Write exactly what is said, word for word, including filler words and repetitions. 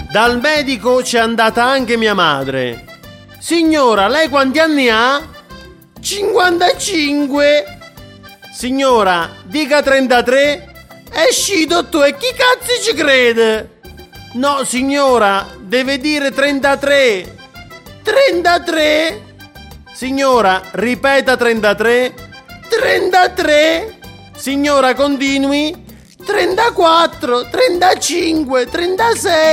Dal medico c'è andata anche mia madre. Signora, lei quanti anni ha? cinquantacinque. Signora, dica trentatré. Esci, dottore, chi cazzo ci crede? No, signora, deve dire trentatré. trentatré. Signora, ripeta trentatré. trentatré. Signora, continui. trentaquattro, trentacinque, trentasei.